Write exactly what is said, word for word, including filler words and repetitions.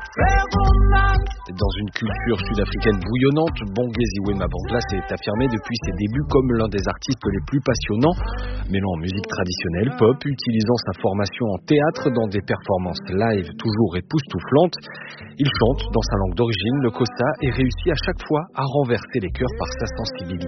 Dans une culture sud-africaine bouillonnante, Bongezi Wema Bangla s'est affirmé depuis ses débuts comme l'un des artistes les plus passionnants, mêlant musique traditionnelle, pop, utilisant sa formation en théâtre dans des performances live toujours époustouflantes. Il chante dans sa langue d'origine, le Xhosa, et réussit à chaque fois à renverser les cœurs par sa sensibilité.